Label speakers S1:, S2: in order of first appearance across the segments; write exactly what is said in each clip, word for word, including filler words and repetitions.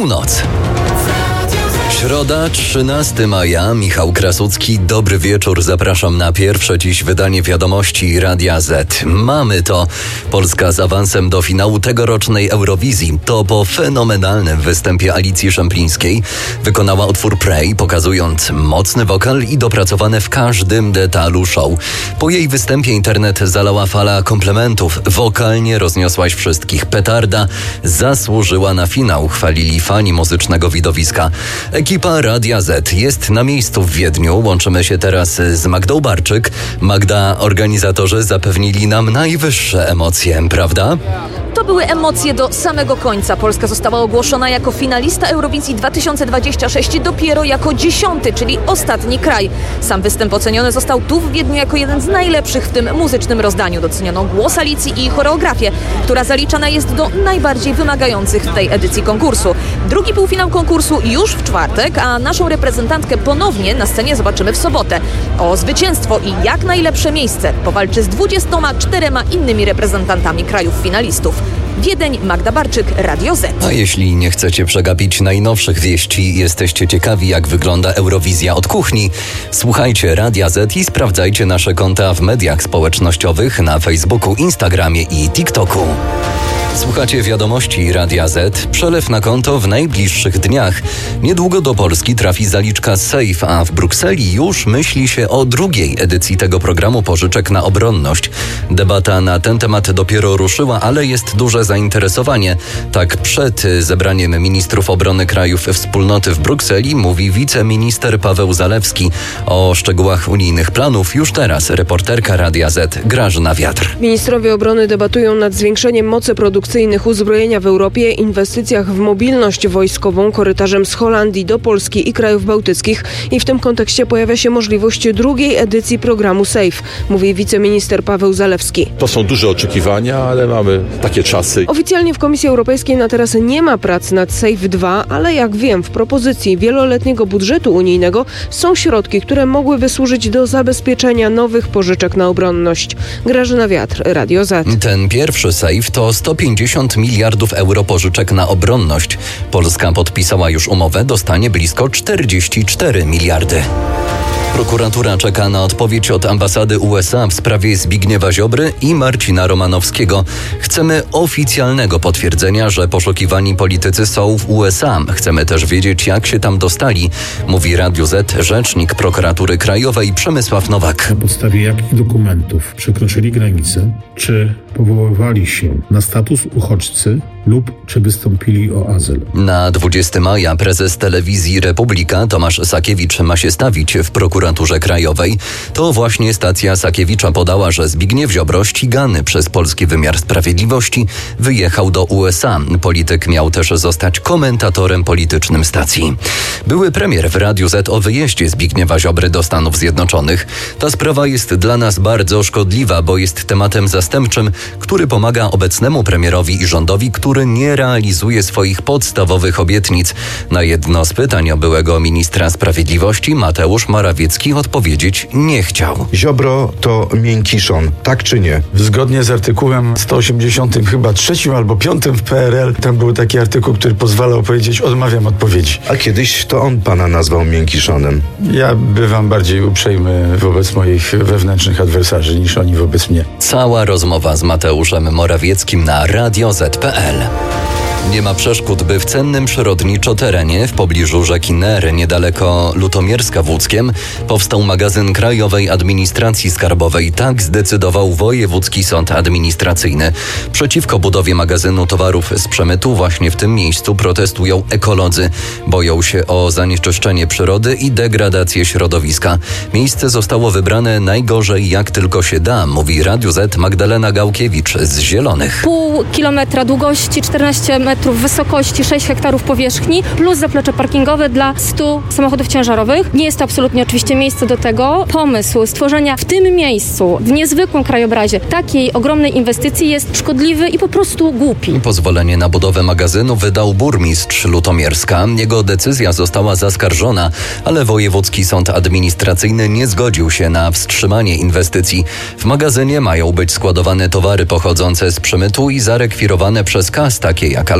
S1: Północ. Środa, trzynastego maja. Michał Krasucki. Dobry wieczór. Zapraszam na pierwsze dziś wydanie wiadomości Radia Z. Mamy to. Polska z awansem do finału tegorocznej Eurowizji. To po fenomenalnym występie Alicji Szemplińskiej. Wykonała utwór Pray, pokazując mocny wokal i dopracowane w każdym detalu show. Po jej występie internet zalała fala komplementów. Wokalnie rozniosłaś wszystkich. Petarda zasłużyła na finał. Chwalili fani muzycznego widowiska. Ekipa Radia Z jest na miejscu w Wiedniu. Łączymy się teraz z Magdą Barczyk. Magda, organizatorzy zapewnili nam najwyższe emocje, prawda?
S2: To były emocje do samego końca. Polska została ogłoszona jako finalista Eurowizji dwa tysiące dwudziestego szóstego dopiero jako dziesiąty, czyli ostatni kraj. Sam występ oceniony został tu w Wiedniu jako jeden z najlepszych w tym muzycznym rozdaniu. Doceniono głos Alicji i choreografię, która zaliczana jest do najbardziej wymagających w tej edycji konkursu. Drugi półfinał konkursu już w czwartek, a naszą reprezentantkę ponownie na scenie zobaczymy w sobotę. O zwycięstwo i jak najlepsze miejsce powalczy z dwudziestoma czterema innymi reprezentantami krajów finalistów. Wiedeń, Magda Barczyk, Radio Z.
S1: A jeśli nie chcecie przegapić najnowszych wieści, jesteście ciekawi, jak wygląda Eurowizja od kuchni, słuchajcie Radia Z i sprawdzajcie nasze konta w mediach społecznościowych na Facebooku, Instagramie i TikToku. Słuchacie wiadomości Radia Z. Przelew na konto w najbliższych dniach. Niedługo do Polski trafi zaliczka Safe, a w Brukseli już myśli się o drugiej edycji tego programu pożyczek na obronność. Debata na ten temat dopiero ruszyła, ale jest duże zainteresowanie. Tak przed zebraniem ministrów obrony krajów wspólnoty w Brukseli mówi wiceminister Paweł Zalewski. O szczegółach unijnych planów już teraz reporterka Radia Z Grażyna Wiatr.
S3: Ministrowie obrony debatują nad zwiększeniem mocy produkcyjnych uzbrojenia w Europie, inwestycjach w mobilność wojskową korytarzem z Holandii do Polski i krajów bałtyckich i w tym kontekście pojawia się możliwość drugiej edycji programu Safe, mówi wiceminister Paweł Zalewski.
S4: To są duże oczekiwania, ale mamy takie czasy.
S3: Oficjalnie w Komisji Europejskiej na teraz nie ma prac nad Safe dwa, ale jak wiem, w propozycji wieloletniego budżetu unijnego są środki, które mogłyby służyć do zabezpieczenia nowych pożyczek na obronność. Grażyna Wiatr, Radio Z.
S1: Ten pierwszy Safe to sto pięćdziesiąt miliardów euro pożyczek na obronność. Polska podpisała już umowę, dostanie blisko czterdzieści cztery miliardy. Prokuratura czeka na odpowiedź od ambasady U S A w sprawie Zbigniewa Ziobry i Marcina Romanowskiego. Chcemy oficjalnego potwierdzenia, że poszukiwani politycy są w U S A. Chcemy też wiedzieć, jak się tam dostali, mówi Radiu Z rzecznik prokuratury krajowej Przemysław Nowak.
S5: Na podstawie jakich dokumentów przekroczyli granicę, czy powoływali się na status uchodźcy lub czy wystąpili o azyl.
S1: Na dwudziestego maja prezes telewizji Republika Tomasz Sakiewicz ma się stawić w prokuraturze krajowej. To właśnie stacja Sakiewicza podała, że Zbigniew Ziobro, ścigany przez polski wymiar sprawiedliwości, wyjechał do U S A. Polityk miał też zostać komentatorem politycznym stacji. Były premier w Radiu Z o wyjeździe Zbigniewa Ziobry do Stanów Zjednoczonych. Ta sprawa jest dla nas bardzo szkodliwa, bo jest tematem zastępczym, który pomaga obecnemu premierowi i rządowi, który nie realizuje swoich podstawowych obietnic. Na jedno z pytań o byłego ministra sprawiedliwości Mateusz Morawiecki odpowiedzieć nie chciał.
S6: Ziobro to miękiszon, tak czy nie?
S7: Zgodnie z artykułem sto osiemdziesiątym chyba trzecim albo piątym w P R L, tam był taki artykuł, który pozwalał powiedzieć odmawiam odpowiedzi.
S6: A kiedyś to on pana nazwał miękiszonem.
S7: Ja bywam bardziej uprzejmy wobec moich wewnętrznych adwersarzy niż oni wobec mnie.
S1: Cała rozmowa z Mateuszem Morawieckim na radio zet kropka pe el. Nie ma przeszkód, by w cennym przyrodniczo terenie w pobliżu rzeki Ner, niedaleko Lutomierska w Łódzkiem, powstał magazyn Krajowej Administracji Skarbowej. Tak zdecydował Wojewódzki Sąd Administracyjny. Przeciwko budowie magazynu towarów z przemytu właśnie w tym miejscu protestują ekolodzy. Boją się o zanieczyszczenie przyrody i degradację środowiska. Miejsce zostało wybrane najgorzej jak tylko się da, mówi Radiu Z Magdalena Gałkiewicz z Zielonych.
S8: Pół kilometra długości, czternaście metrów wysokości, sześć hektarów powierzchni, plus zaplecze parkingowe dla stu samochodów ciężarowych. Nie jest to absolutnie oczywiście miejsce do tego. Pomysł stworzenia w tym miejscu, w niezwykłym krajobrazie, takiej ogromnej inwestycji jest szkodliwy i po prostu głupi.
S1: Pozwolenie na budowę magazynu wydał burmistrz Lutomierska. Jego decyzja została zaskarżona, ale Wojewódzki Sąd Administracyjny nie zgodził się na wstrzymanie inwestycji. W magazynie mają być składowane towary pochodzące z przemytu i zarekwirowane przez K A S, takie jak alkohol,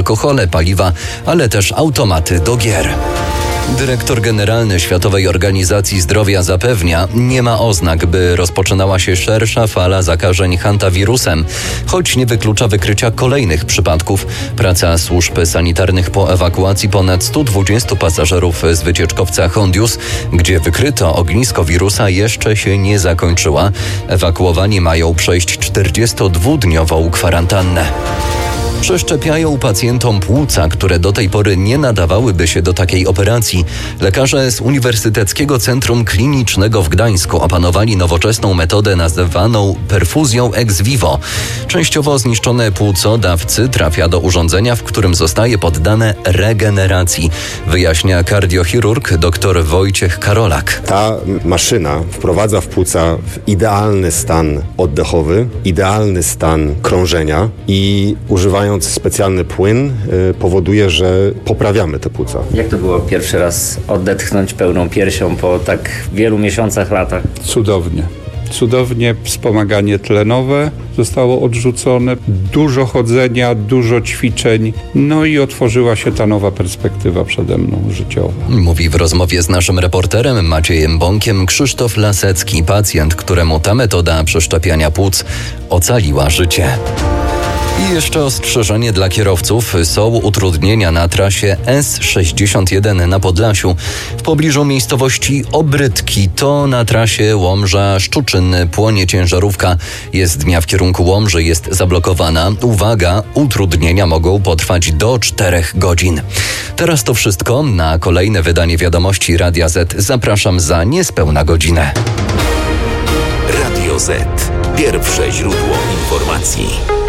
S1: alkohole, paliwa, ale też automaty do gier. Dyrektor generalny Światowej Organizacji Zdrowia zapewnia, nie ma oznak, by rozpoczynała się szersza fala zakażeń hantawirusem, choć nie wyklucza wykrycia kolejnych przypadków. Praca służb sanitarnych po ewakuacji ponad stu dwudziestu pasażerów z wycieczkowca Hondius, gdzie wykryto ognisko wirusa, jeszcze się nie zakończyła. Ewakuowani mają przejść czterdziestodwudniową kwarantannę. Przeszczepiają pacjentom płuca, które do tej pory nie nadawałyby się do takiej operacji. Lekarze z Uniwersyteckiego Centrum Klinicznego w Gdańsku opanowali nowoczesną metodę nazywaną perfuzją ex vivo. Częściowo zniszczone płuco dawcy trafia do urządzenia, w którym zostaje poddane regeneracji, wyjaśnia kardiochirurg dr Wojciech Karolak.
S9: Ta maszyna wprowadza w płuca w idealny stan oddechowy, idealny stan krążenia i używając specjalny płyn y, powoduje, że poprawiamy te płuca.
S10: Jak to było pierwszy raz odetchnąć pełną piersią po tak wielu miesiącach, latach?
S11: Cudownie. Cudownie wspomaganie tlenowe zostało odrzucone, dużo chodzenia, dużo ćwiczeń, no i otworzyła się ta nowa perspektywa przede mną życiowa.
S1: Mówi w rozmowie z naszym reporterem Maciejem Bąkiem Krzysztof Lasecki, pacjent, któremu ta metoda przeszczepiania płuc ocaliła życie. I jeszcze ostrzeżenie dla kierowców. Są utrudnienia na trasie S sześćdziesiąt jeden na Podlasiu. W pobliżu miejscowości Obrytki, to na trasie Łomża-Szczuczyn płonie ciężarówka. Jezdnia w kierunku Łomży jest zablokowana. Uwaga, utrudnienia mogą potrwać do czterech godzin. Teraz to wszystko. Na kolejne wydanie Wiadomości Radia Z zapraszam za niespełna godzinę.
S12: Radio Z. Pierwsze źródło informacji.